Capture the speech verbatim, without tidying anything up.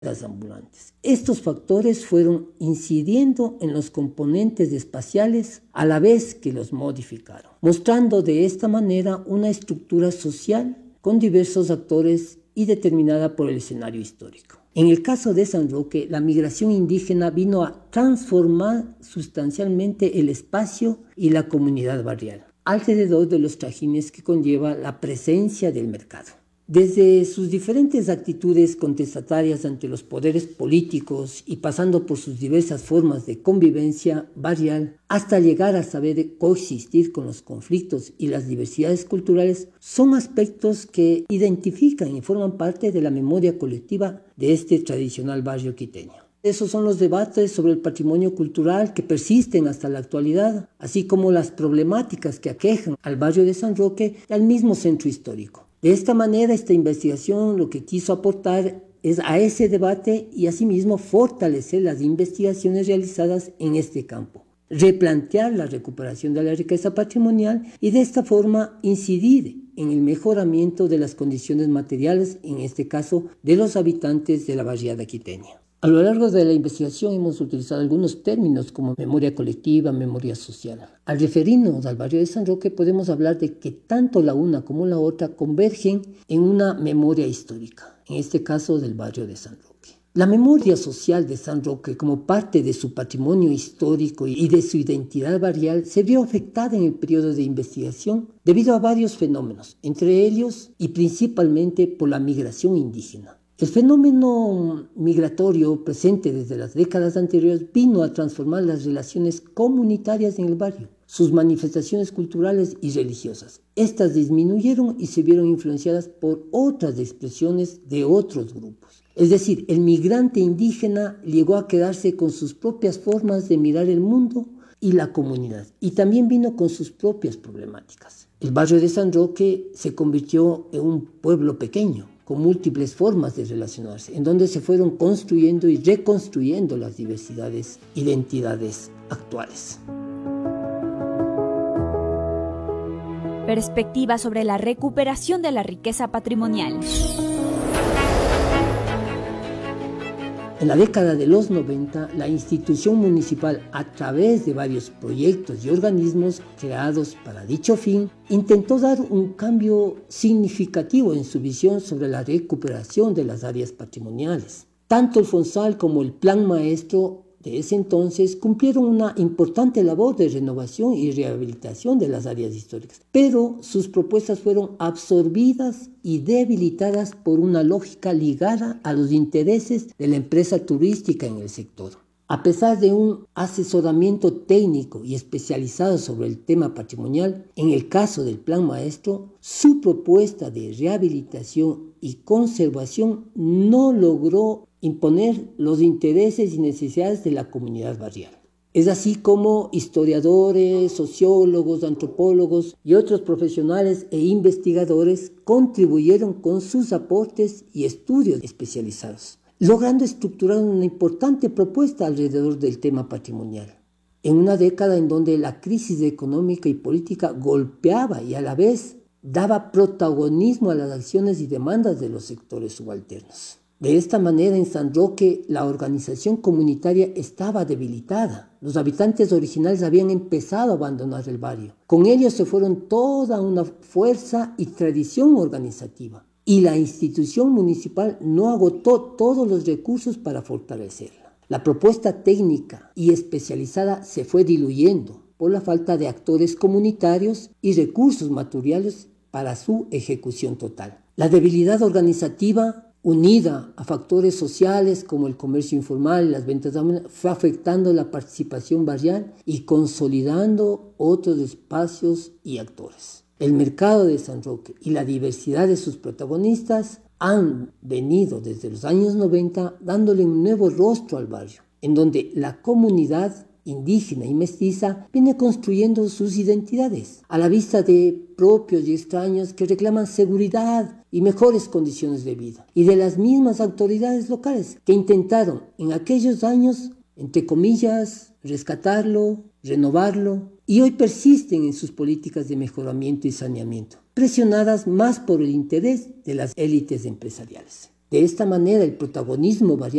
ambulantes. Estos factores fueron incidiendo en los componentes espaciales a la vez que los modificaron, mostrando de esta manera una estructura social con diversos actores y determinada por el escenario histórico. En el caso de San Roque, la migración indígena vino a transformar sustancialmente el espacio y la comunidad barrial, alrededor de los trajines que conlleva la presencia del mercado. Desde sus diferentes actitudes contestatarias ante los poderes políticos y pasando por sus diversas formas de convivencia barrial, hasta llegar a saber coexistir con los conflictos y las diversidades culturales, son aspectos que identifican y forman parte de la memoria colectiva de este tradicional barrio quiteño. Esos son los debates sobre el patrimonio cultural que persisten hasta la actualidad, así como las problemáticas que aquejan al barrio de San Roque y al mismo centro histórico. De esta manera, esta investigación lo que quiso aportar es a ese debate y asimismo fortalecer las investigaciones realizadas en este campo, replantear la recuperación de la riqueza patrimonial y de esta forma incidir en el mejoramiento de las condiciones materiales, en este caso de los habitantes de la barriada quiteña. A lo largo de la investigación hemos utilizado algunos términos como memoria colectiva, memoria social. Al referirnos al barrio de San Roque podemos hablar de que tanto la una como la otra convergen en una memoria histórica, en este caso del barrio de San Roque. La memoria social de San Roque, como parte de su patrimonio histórico y de su identidad barrial, se vio afectada en el periodo de investigación debido a varios fenómenos, entre ellos y principalmente por la migración indígena. El fenómeno migratorio presente desde las décadas anteriores vino a transformar las relaciones comunitarias en el barrio, sus manifestaciones culturales y religiosas. Estas disminuyeron y se vieron influenciadas por otras expresiones de otros grupos. Es decir, el migrante indígena llegó a quedarse con sus propias formas de mirar el mundo y la comunidad, y también vino con sus propias problemáticas. El barrio de San Roque se convirtió en un pueblo pequeño, con múltiples formas de relacionarse, en donde se fueron construyendo y reconstruyendo las diversidades identidades actuales. Perspectiva sobre la recuperación de la riqueza patrimonial. En la década de los noventa, la institución municipal, a través de varios proyectos y organismos creados para dicho fin, intentó dar un cambio significativo en su visión sobre la recuperación de las áreas patrimoniales. Tanto el FONSAL como el Plan Maestro de ese entonces cumplieron una importante labor de renovación y rehabilitación de las áreas históricas, pero sus propuestas fueron absorbidas y debilitadas por una lógica ligada a los intereses de la empresa turística en el sector. A pesar de un asesoramiento técnico y especializado sobre el tema patrimonial, en el caso del Plan Maestro, su propuesta de rehabilitación y conservación no logró imponer los intereses y necesidades de la comunidad barrial. Es así como historiadores, sociólogos, antropólogos y otros profesionales e investigadores contribuyeron con sus aportes y estudios especializados, logrando estructurar una importante propuesta alrededor del tema patrimonial. En una década en donde la crisis económica y política golpeaba y a la vez daba protagonismo a las acciones y demandas de los sectores subalternos. De esta manera, en San Roque, la organización comunitaria estaba debilitada. Los habitantes originales habían empezado a abandonar el barrio. Con ellos se fueron toda una fuerza y tradición organizativa. Y la institución municipal no agotó todos los recursos para fortalecerla. La propuesta técnica y especializada se fue diluyendo por la falta de actores comunitarios y recursos materiales para su ejecución total. La debilidad organizativa, unida a factores sociales como el comercio informal y las ventas, fue afectando la participación barrial y consolidando otros espacios y actores. El mercado de San Roque y la diversidad de sus protagonistas han venido desde los años noventa dándole un nuevo rostro al barrio, en donde la comunidad indígena y mestiza viene construyendo sus identidades a la vista de propios y extraños que reclaman seguridad y mejores condiciones de vida, y de las mismas autoridades locales que intentaron en aquellos años, entre comillas, rescatarlo, renovarlo, y hoy persisten en sus políticas de mejoramiento y saneamiento, presionadas más por el interés de las élites empresariales. De esta manera, el protagonismo variable